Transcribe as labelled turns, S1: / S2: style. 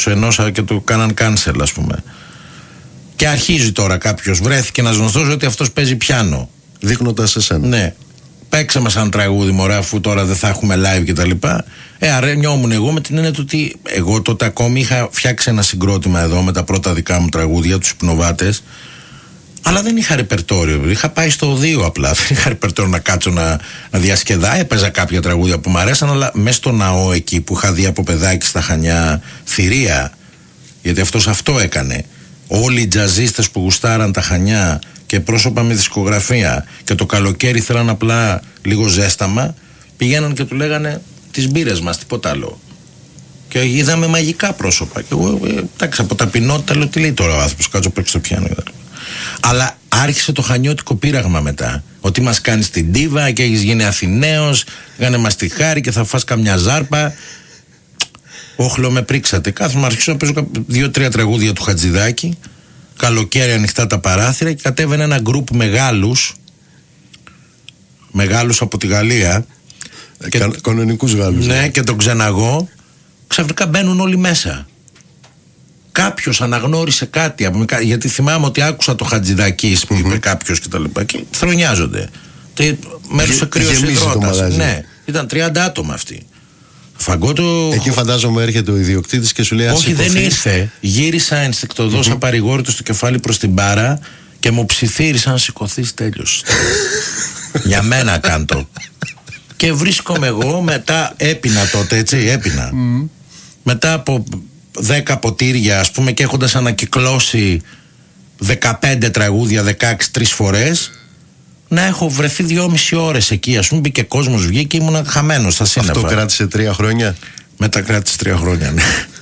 S1: ενώσα και το κάναν cancel, ας πούμε. Και αρχίζει τώρα κάποιος, βρέθηκε ένας γνωστός ότι αυτός παίζει πιάνο.
S2: Δείχνοντας εσένα.
S1: Ναι. Παίξε μας ένα τραγούδι, μωρά, αφού τώρα δεν θα έχουμε live κτλ. Αρνιόμουν εγώ με την έννοια του ότι εγώ τότε ακόμη είχα φτιάξει ένα συγκρότημα εδώ με τα πρώτα δικά μου τραγούδια, τους Υπνοβάτες. Αλλά δεν είχα ρεπερτόριο. Είχα πάει στο 2 απλά. Δεν είχα ρεπερτόριο να κάτσω να διασκεδάω. Έπαιζα κάποια τραγούδια που μου αρέσαν, αλλά μέσα στο ναό εκεί που είχα δει από παιδάκι στα Χανιά, θηρία. Γιατί αυτός αυτό έκανε. Όλοι οι τζαζίστες που γουστάραν τα Χανιά και πρόσωπα με δισκογραφία και το καλοκαίρι θέλαν απλά λίγο ζέσταμα, πηγαίναν και του λέγανε τις μπύρες μας, τίποτα άλλο. Και είδαμε μαγικά πρόσωπα. Και εγώ, εντάξει, από ταπεινότητα λέω, τι λέει τώρα ο άνθρωπος, κάτσω παίξει το πιάνο. Αλλά άρχισε το χανιώτικο πείραγμα μετά. Ότι μας κάνεις την ντίβα και έχεις γίνει Αθηναίος, κάνε μας τη χάρη και θα φας καμιά ζάρπα. Όχλο με πρίξατε. Κάθομαι, αρχίσω να παίζω 2-3 τραγούδια του Χατζηδάκη. Καλοκαίρι, ανοιχτά τα παράθυρα, και κατέβαινε ένα γκρουπ μεγάλους από τη Γαλλία.
S2: Κανονικούς Γάλλους.
S1: Ναι, και τον Ξεναγώ. Ξαφνικά μπαίνουν όλοι μέσα. Κάποιος αναγνώρισε κάτι, γιατί θυμάμαι ότι άκουσα το Χατζηδάκης που είπε κάποιος και τα λοιπά, και θρονιάζονται. Μέρος σε κρύος υδρότας. Ναι, ήταν 30 άτομα αυτοί. Φαγκότο...
S2: Εκεί φαντάζομαι έρχεται ο ιδιοκτήτης και σου λέει:
S1: όχι, δεν ήρθε. Γύρισα ενστικτωδώς απαρηγόρητος το κεφάλι προς την μπάρα και μου ψιθύρισαν να σηκωθείς, τέλειος. Για μένα κάντο. Και βρίσκομαι εγώ μετά, έπινα τότε, έτσι, έπινα. Μετά από 10 ποτήρια, ας πούμε, και έχοντας ανακυκλώσει 15 τραγούδια, 16 3 φορές, να έχω βρεθεί 2,5 ώρες εκεί, ας πούμε, μπήκε κόσμος, βγήκε και ήμουν χαμένος στα σύννεφα.
S2: Αυτό κράτησε 3 χρόνια.
S1: Μετά κράτησε 3 χρόνια, ναι.